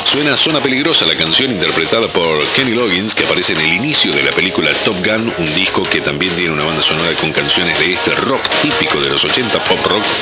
Suena Zona Peligrosa, la canción interpretada por Kenny Loggins, que aparece en el inicio de la película Top Gun, un disco que también tiene una banda sonora con canciones de este rock típico de los 80, pop rock,